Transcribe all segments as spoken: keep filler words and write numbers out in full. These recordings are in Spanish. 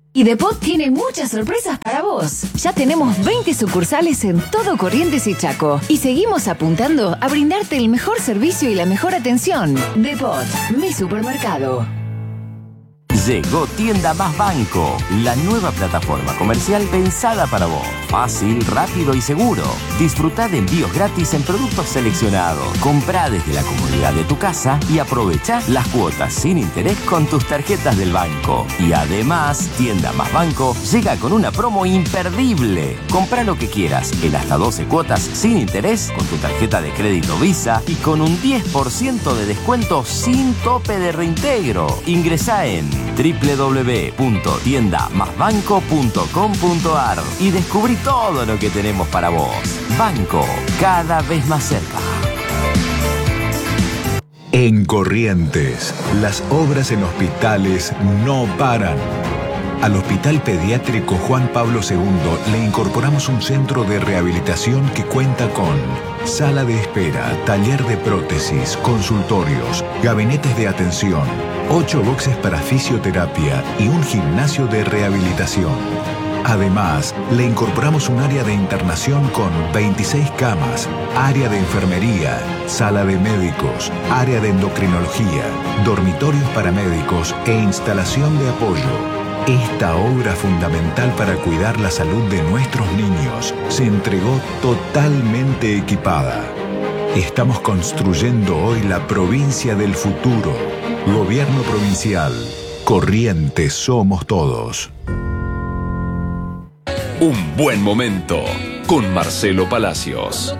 Y Depot tiene muchas sorpresas para vos. Ya tenemos veinte sucursales en todo Corrientes y Chaco. Y seguimos apuntando a brindarte el mejor servicio y la mejor atención. Depot, mi supermercado. Llegó Tienda Más Banco, la nueva plataforma comercial pensada para vos. Fácil, rápido y seguro. Disfrutá de envíos gratis en productos seleccionados. Comprá desde la comodidad de tu casa y aprovechá las cuotas sin interés con tus tarjetas del banco. Y además, Tienda Más Banco llega con una promo imperdible. Comprá lo que quieras en hasta doce cuotas sin interés con tu tarjeta de crédito Visa y con un diez por ciento de descuento sin tope de reintegro. Ingresá en doble u doble u doble u punto tienda más banco punto com punto a r y descubrí todo lo que tenemos para vos. Banco, cada vez más cerca. En Corrientes, las obras en hospitales no paran. Al Hospital Pediátrico Juan Pablo segundo le incorporamos un centro de rehabilitación que cuenta con sala de espera, taller de prótesis, consultorios, gabinetes de atención, ocho boxes para fisioterapia y un gimnasio de rehabilitación. Además, le incorporamos un área de internación con veintiséis camas, área de enfermería, sala de médicos, área de endocrinología, dormitorios para médicos e instalación de apoyo. Esta obra fundamental para cuidar la salud de nuestros niños se entregó totalmente equipada. Estamos construyendo hoy la provincia del futuro. Gobierno provincial. Corrientes somos todos. Un buen momento con Marcelo Palacios.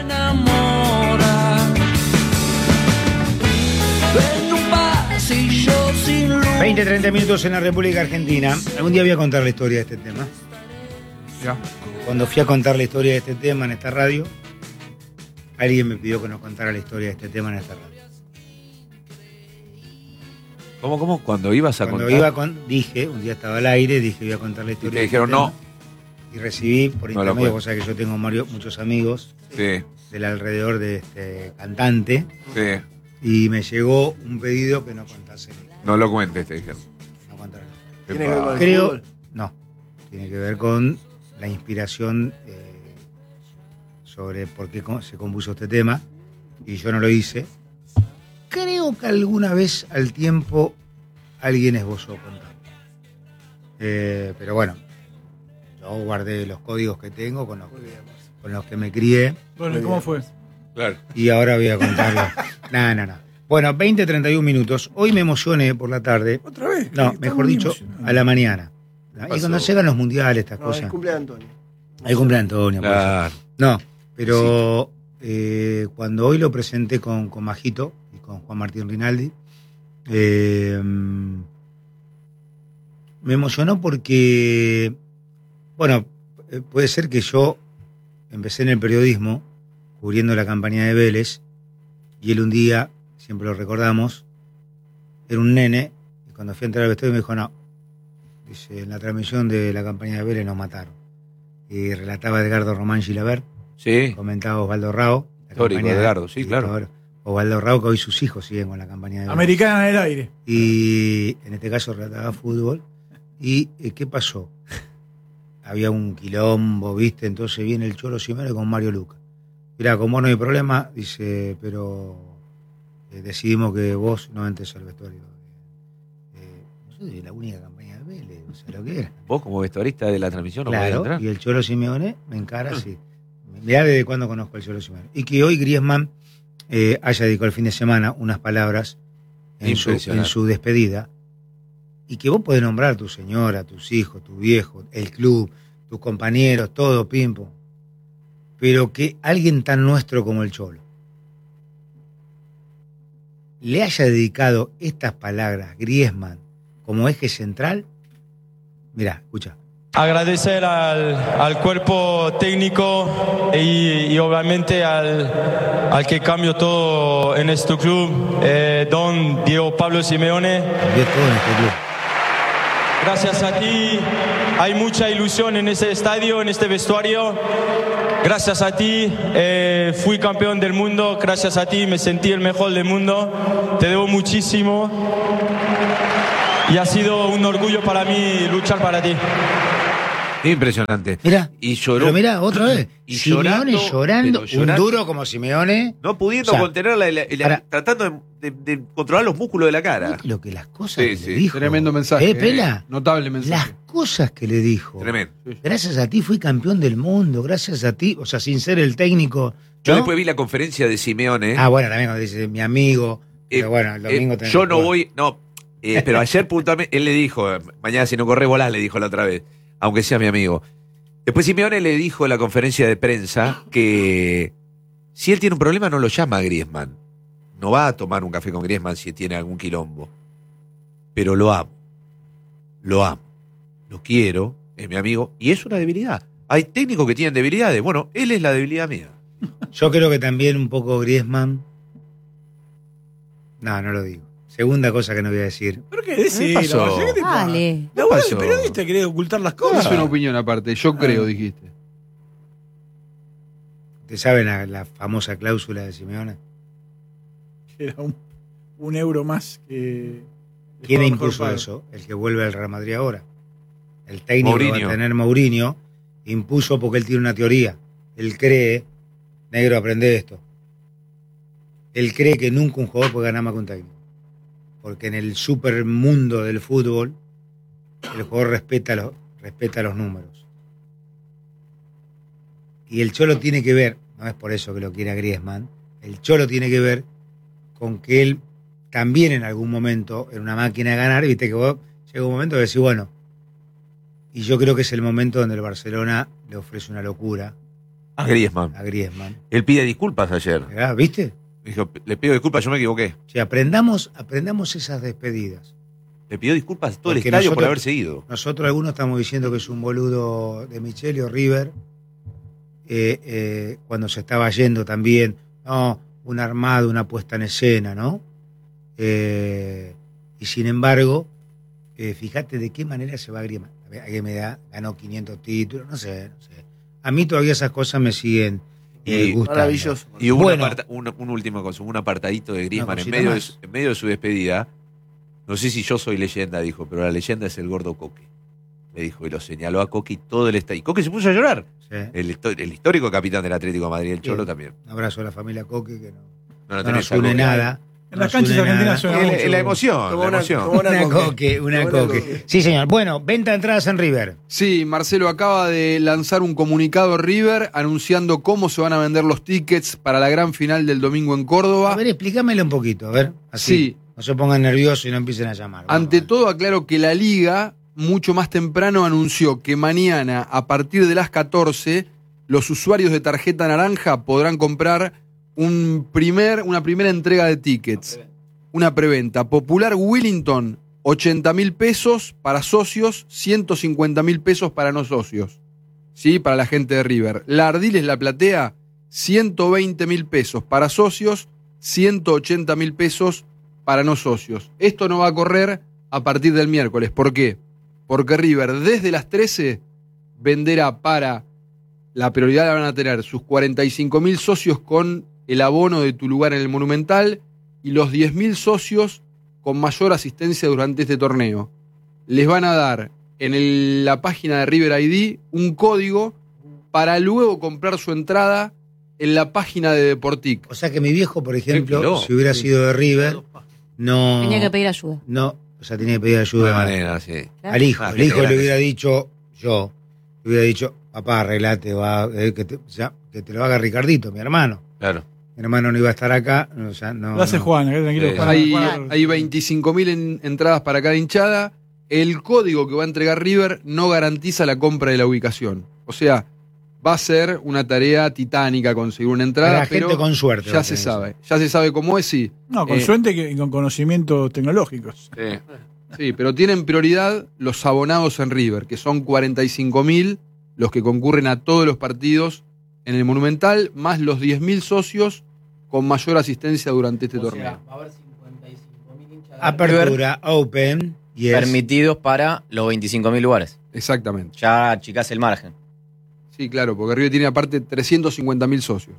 veinte, treinta minutos en la República Argentina. Algún día voy a contar la historia de este tema. Ya. Cuando fui a contar la historia de este tema en esta radio, alguien me pidió que nos contara la historia de este tema en esta radio. ¿Cómo, cómo? Cuando ibas a Cuando contar. iba con, dije, un día estaba al aire, dije voy a contar la historia. Y te dijeron de este no. tema, y recibí por No lo intermedio, cuento. cosa que yo tengo Mario, muchos amigos Sí, del alrededor de este cantante, sí. y me llegó un pedido que no contase. No lo cuentes, te dijeron. No contara. ¿Tiene que ver con el Creo, fútbol? no, tiene que ver con la inspiración eh, sobre por qué co- se compuso este tema, y yo no lo hice. Creo que alguna vez al tiempo alguien esbozó contar. Eh, pero bueno, yo guardé los códigos que tengo con los, con los que me crié. Bueno, ¿y cómo fue? Claro. Y ahora voy a contarlo. No, no, no. Bueno, veinte, treinta y un minutos. Hoy me emocioné por la tarde. ¿Otra vez? No, Está mejor muy dicho, emocionado. a la mañana. Y pasó? cuando llegan los mundiales, estas No, cosas. el cumple de Antonio. El cumple de Antonio. por Claro. eso. No, pero eh, cuando hoy lo presenté con, con Majito y con Juan Martín Rinaldi, eh, me emocionó porque, bueno, eh, puede ser que yo empecé en el periodismo cubriendo la campaña de Vélez, y él un día, siempre lo recordamos, era un nene, y cuando fui a entrar al vestuario me dijo, no, dice, en la transmisión de la campaña de Vélez nos mataron. Y relataba Edgardo Román Gilabert, Sí. comentaba Osvaldo Rao. la Histórico, campaña de- Edgardo, sí, claro. ahora, Osvaldo Rao, que hoy sus hijos siguen con la campaña de Vélez. Americana en el aire. Y en este caso relataba fútbol. ¿Y eh, qué pasó? Había un quilombo, ¿viste? Entonces viene el Cholo Simeone con Mario Luca. Mirá, con vos no hay problema, dice, pero eh, decidimos que vos no entres al vestuario. Eh, yo soy la única campaña de Vélez, o sea, lo que era. Vos como vestuarista de la transmisión no podías Claro, entrar. y el Cholo Simeone me encara así. Mirá desde cuándo conozco al Cholo Simeone. Y que hoy Griezmann eh, haya dedicado el fin de semana unas palabras en su, Impresionante. en su despedida. Y que vos podés nombrar a tu señora, a tus hijos, tu viejo, el club, tus compañeros, todo, pimpo. Pero que alguien tan nuestro como el Cholo le haya dedicado estas palabras, Griezmann, como eje central. Mirá, escucha. Agradecer al, al cuerpo técnico y, y obviamente al, al que cambió todo en este club, eh, don Diego Pablo Simeone. Cambió todo en este club. Gracias a ti hay mucha ilusión en este estadio, en este vestuario. Gracias a ti eh, fui campeón del mundo, gracias a ti me sentí el mejor del mundo. Te debo muchísimo. y ha sido un orgullo para mí luchar para ti. Impresionante. Mira, y lloró. Pero mira, otra vez. Y Simeone llorando, llorando, pero llorando. un duro como Simeone. No pudiendo O sea, contener la, la- la- ahora- tratando de, de- de controlar los músculos de la cara. Lo que las cosas Sí, que sí. le dijo. Tremendo mensaje. ¿Eh, Pela? Notable mensaje. Las cosas que le dijo. Tremendo. Gracias a ti fui campeón del mundo, gracias a ti, o sea, sin ser el técnico. Yo ¿no? después vi la conferencia de Simeone. Ah, bueno, también cuando dice mi amigo. Eh, Pero bueno, el domingo eh, tenés yo que no jugar. voy, no, eh, pero ayer puntualmente, él le dijo, mañana si no corre volás, le dijo la otra vez, aunque sea mi amigo. Después Simeone le dijo en la conferencia de prensa que si él tiene un problema no lo llama a Griezmann. No va a tomar un café con Griezmann si tiene algún quilombo. Pero lo amo. Lo amo. Lo quiero, es mi amigo, y es una debilidad. Hay técnicos que tienen debilidades. Bueno, él es la debilidad mía. Yo creo que también un poco Griezmann. No, no lo digo. Segunda cosa que no voy a decir. ¿Pero qué decís? pasó? ¿Qué te pasa? Dale. La voz pasó? del periodista quiere ocultar las Es cosas. una opinión aparte. Yo creo, dijiste. ¿Ustedes saben la, la famosa cláusula de Simeone? Era un, un euro más que. ¿Quién que impuso mejor pago. eso? El que vuelve al Real Madrid ahora. El técnico que va Mourinho. a tener Mourinho impuso porque él tiene una teoría. Él cree, negro, aprende esto. Él cree que nunca un jugador puede ganar más que un técnico. Porque en el supermundo del fútbol, el jugador respeta los, respeta los números. Y el Cholo tiene que ver, no es por eso que lo quiere a Griezmann, el Cholo tiene que ver con que él también en algún momento en una máquina de ganar, viste que vos llega un momento que decís, bueno, y yo creo que es el momento donde el Barcelona le ofrece una locura A Griezmann. a Griezmann. Él pide disculpas ayer. Ah, ¿viste? Dijo, le pido disculpas, yo me equivoqué. O sea, aprendamos, aprendamos esas despedidas. Le pidió disculpas a todo el Porque estadio por nosotros- haberse ido. Nosotros algunos estamos diciendo que es un boludo de Micheli o River, eh, eh, cuando se estaba yendo también, no, un armado, una puesta en escena, ¿no? Eh, y sin embargo, eh, fíjate de qué manera se va Griezmann. Griezmann da- ganó quinientos títulos, no sé, no sé. A mí todavía esas cosas me siguen eh, Y- gustando. Maravilloso. Y hubo Bueno. una aparta- una- un último cosa, un apartadito de Griezmann Una en cosita medio de, más. su, en medio de su despedida. No sé si yo soy leyenda, dijo, pero la leyenda es el gordo Coque. Le dijo, y lo señaló a Coque y todo el estadio. Y Coque se puso a llorar. Sí. El, histo- el histórico capitán del Atlético de Madrid, el Cholo Sí. también. Un abrazo a la familia Coque, que no, No, lo no tenés nos a une Coque. nada. En no las nos canchas une argentinas nada. suena El- mucho. la emoción, Como la una- emoción. como Una coque. coque, una Como una coque. coque. Sí, señor. Bueno, venta de entradas en River. Sí, Marcelo acaba de lanzar un comunicado River anunciando cómo se van a vender los tickets para la gran final del domingo en Córdoba. A ver, explícamelo un poquito, a ver. Así. Sí. No se pongan nerviosos y no empiecen a llamar. Ante Vamos. todo, aclaro que la Liga, mucho más temprano, anunció que mañana, a partir de las catorce, los usuarios de tarjeta naranja podrán comprar un primer, una primera entrega de tickets. Una preventa. Popular Wellington, ochenta mil pesos para socios, ciento cincuenta mil pesos para no socios. ¿Sí? Para la gente de River. La Ardiles La Platea, ciento veinte mil pesos para socios, ciento ochenta mil pesos para no socios. Esto no va a correr a partir del miércoles. ¿Por qué? Porque River desde las trece venderá para, la prioridad la van a tener sus cuarenta y cinco mil socios con el abono de tu lugar en el Monumental y los diez mil socios con mayor asistencia durante este torneo. Les van a dar en el- la página de River I D un código para luego comprar su entrada en la página de Deportic. O sea que mi viejo, por ejemplo, quilombo. si hubiera sido de River, no. Tenía que pedir ayuda. No, o sea, tenía que pedir De ayuda manera, sí. al hijo. Ah, El que hijo te le gratis. hubiera dicho, yo, le hubiera dicho, papá, arreglate, va, eh, que, te, ya, que te lo haga Ricardito, mi hermano. Claro. Mi hermano no iba a estar acá. O sea, no, Lo hace no. Juan, acá tranquilo. Sí. Juan, Hay, Juan- hay veinticinco mil en- entradas para cada hinchada. El código que va a entregar River no garantiza la compra de la ubicación. O sea, va a ser una tarea titánica conseguir una entrada, Para gente pero con suerte. va ya a se tener sabe. Ya se sabe cómo es, sí. No, con Eh, suerte que- y con conocimientos tecnológicos. Sí. Sí, pero tienen prioridad los abonados en River, que son cuarenta y cinco mil los que concurren a todos los partidos en el Monumental, más los diez mil socios con mayor asistencia durante este torneo. va a haber cincuenta y cinco mil hinchas de Apertura, open, yes. permitidos para los veinticinco mil lugares. Exactamente. Ya achicás el margen. Sí, claro, porque River tiene aparte trescientos cincuenta mil socios.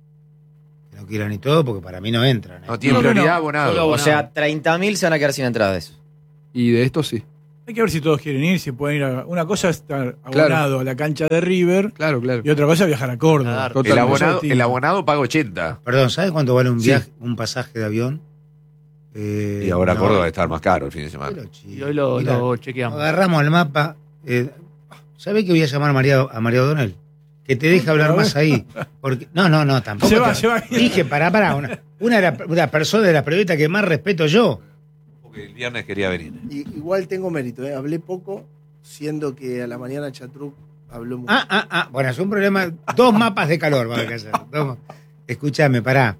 No quieran ni todo porque para mí no entran. ¿eh? No tiene No, no, prioridad no. abonado. Solo O sea, treinta mil se van a quedar sin entradas de eso. Y de esto sí. Hay que ver si todos quieren ir, si pueden ir a... Una cosa es estar abonado Claro. a la cancha de River. Claro, claro. Y otra cosa es viajar a Córdoba. Claro. El abonado, el abonado paga ochenta. Perdón, ¿sabes cuánto vale un Sí. viaje, un pasaje de avión? Eh, Y ahora no, Córdoba va a estar más caro el fin de semana. pero, chico, Y hoy lo, mirá, lo chequeamos. agarramos el mapa. Eh, ¿Sabés que voy a llamar a María, a María O'Donnell? Que te deje hablar más ahí. Porque, no, no, no, tampoco. Se va, te- se va. Dije, pará, pará. Una, una de las una persona de las periodistas que más respeto yo. Porque el viernes quería venir. Y- igual tengo mérito, ¿eh? Hablé poco, siendo que a la mañana Chatruc habló mucho. Ah, ah, ah. Bueno, es un problema. Dos mapas de calor va a haber que hacer. Dos ma- Escúchame, pará.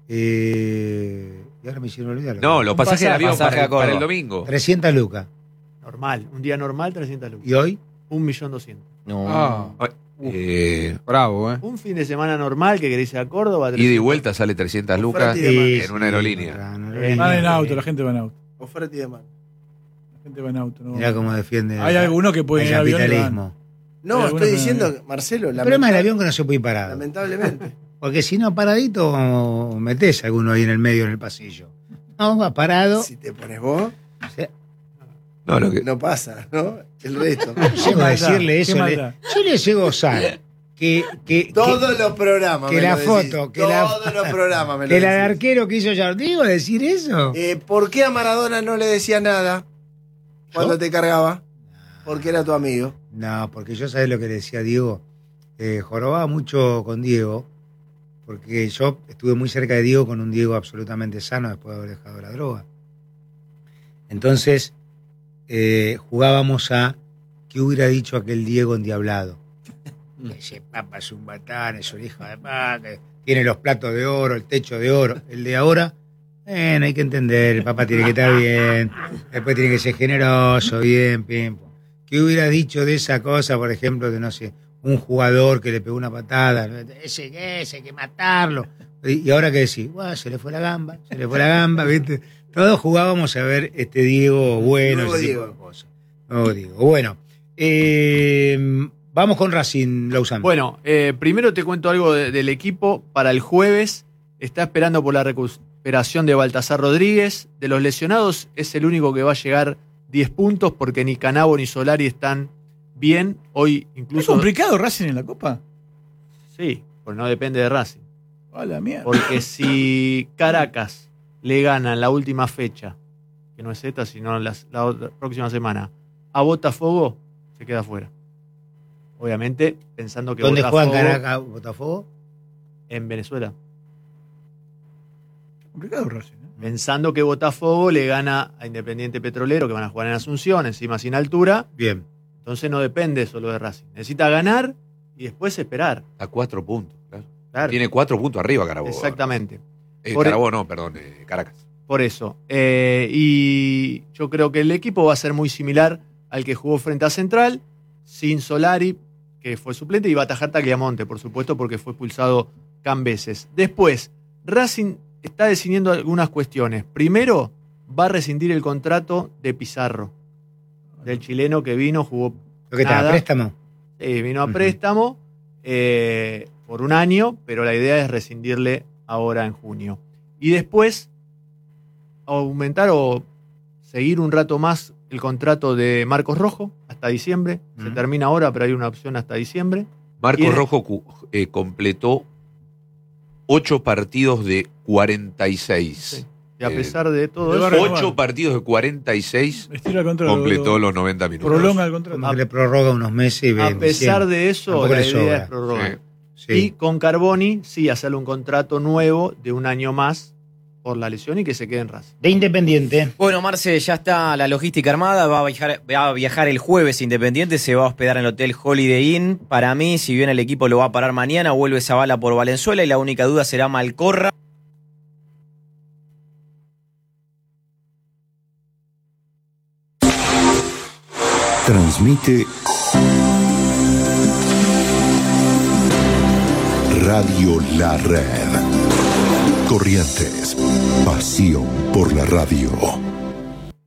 Eh, y ahora me hicieron olvidar. No, los Un pasajes de pasaje- avión pasaje para, a el- para el Córdoba. domingo. trescientas lucas. Normal, un día normal, trescientas lucas. ¿Y hoy? Un millón doscientos. No. Ah, Eh, bravo, ¿eh? Un fin de semana normal que querés ir a Córdoba. ida y vuelta sale trescientas lucas Oferta y demanda. en una aerolínea. Eh, Van en Bien. auto, la gente va en auto. Oferta y demanda. La gente va en auto. ¿no? Mirá cómo defiende. Hay algunos que pueden el ir en avión y capitalismo. No, Hay algunos estoy que- diciendo, Marcelo, El problema del lamenta- avión que no se puede ir parado. lamentablemente. Porque si no, paradito, metés a alguno ahí en el medio, en el pasillo. No, va parado. Si te pones vos, O sea, No, lo que, no pasa, ¿no? El resto. llego a maldad, decirle qué eso. le- maldad. yo le llego a usar que, que, Todos los programas. que me la lo decís. foto, que la- Todos los programas. me que, lo que la de decís. arquero que hizo Jardigo, decir eso. Eh, ¿Por qué a Maradona no le decía nada cuando ¿Yo? te cargaba? Porque era tu amigo. No, porque yo sabés lo que le decía a Diego. Eh, jorobaba mucho con Diego, porque yo estuve muy cerca de Diego con un Diego absolutamente sano después de haber dejado la droga. Entonces, eh, jugábamos a qué hubiera dicho aquel Diego endiablado. Ese papa es un batán, es un hijo de pa, que tiene los platos de oro, el techo de oro. El de ahora, bueno, hay que entender, el papá tiene que estar bien, después tiene que ser generoso, bien, pim, pum. ¿Qué hubiera dicho de esa cosa, por ejemplo, de no sé, un jugador que le pegó una patada? Ese que ese, hay que matarlo. Y y ahora que decís, "Buah, se le fue la gamba, se le fue la gamba", ¿viste? Todos jugábamos a ver este Diego bueno, Nuevo ese Diego. tipo de cosas. Nuevo Diego. Bueno, eh, vamos con Racing, Lausanne. Bueno, eh, primero te cuento algo de- del equipo. Para el jueves está esperando por la recuperación de Baltasar Rodríguez. De los lesionados es el único que va a llegar diez puntos porque ni Canavo ni Solari están bien. Hoy ¿Es incluso... complicado Racing en la Copa? Sí, pues no depende de Racing. A la mierda. Porque si Caracas le gana en la última fecha, que no es esta, sino las- la, otra- próxima semana, a Botafogo, se queda fuera. Obviamente, pensando que ¿Dónde Botafogo juegan Caracas, Botafogo? en Venezuela. Complicado Racing. ¿eh? Pensando que Botafogo le gana a Independiente Petrolero, que van a jugar en Asunción, encima sin altura. Bien. Entonces no depende solo de Racing. Necesita ganar y después esperar. a cuatro puntos. Claro. Claro. Tiene cuatro puntos arriba Carabobo. Exactamente. Eh, Por- Carabobo no, perdón, eh, Caracas. Por eso. Eh, y yo creo que el equipo va a ser muy similar al que jugó frente a Central, sin Solari, que fue suplente, y va a atajar Tagliamonte, por supuesto, porque fue expulsado Cambeses. Después, Racing está decidiendo algunas cuestiones. Primero, va a rescindir el contrato de Pizarro, del chileno que vino, jugó ¿Lo que te da nada. préstamo? Eh, vino a Ujú. préstamo eh, por un año, pero la idea es rescindirle ahora en junio. Y después aumentar o seguir un rato más el contrato de Marcos Rojo hasta diciembre. Se Ujú. termina ahora, pero hay una opción hasta diciembre. Marcos Tiene- Rojo cu- eh, completó ocho partidos de cuarenta y seis. Sí. Y a Eh, pesar de todo le va a eso, renovar. Ocho partidos de cuarenta y seis Estira el contrato. completó los noventa minutos. Prolonga el contrato. Como que le prorroga unos meses y a ven, pesar diciembre. de eso, Tampoco la le idea sobra. es prorrogar. Sí. Y con Carboni, sí, hacerle un contrato nuevo de un año más por la lesión y que se quede en Racing. De Independiente. Bueno, Marce, ya está la logística armada, va a viajar, va a viajar el jueves Independiente, se va a hospedar en el Hotel Holiday Inn. Para mí, si bien el equipo lo va a parar mañana, vuelve Zavala por Valenzuela y la única duda será Malcorra. Transmite Radio La Red. Corrientes, pasión por la radio.